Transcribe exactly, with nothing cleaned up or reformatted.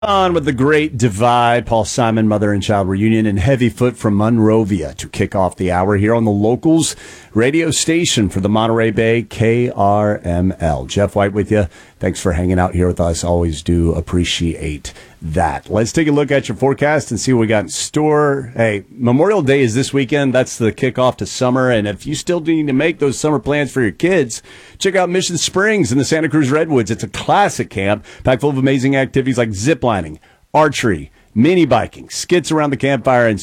On with the Great Divide, Paul Simon, Mother and Child Reunion, and Heavyfoot from Monrovia to kick off the hour here on the Locals radio station for the Monterey Bay, K R M L. Jeff White with you. Thanks for hanging out here with us. Always do appreciate that. Let's take a look at your forecast and see what we got in store. Hey, Memorial Day is this weekend. That's the kickoff to summer. And if you still need to make those summer plans for your kids, check out Mission Springs in the Santa Cruz Redwoods. It's a classic camp packed full of amazing activities like zip lining, archery, mini biking, skits around the campfire, and